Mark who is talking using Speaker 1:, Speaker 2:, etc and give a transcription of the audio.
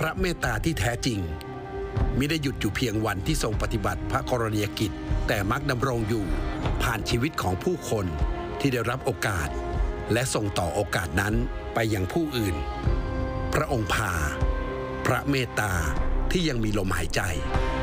Speaker 1: ระเมตตาที่แท้จริงมิได้หยุดอยู่เพียงวันที่ทรงปฏิบัติพระกรณียกิจแต่มักดำรงอยู่ผ่านชีวิตของผู้คนที่ได้รับโอกาสและส่งต่อโอกาสนั้นไปยังผู้อื่นพระองค์พาพระเมตตาที่ยังมีลมหายใจ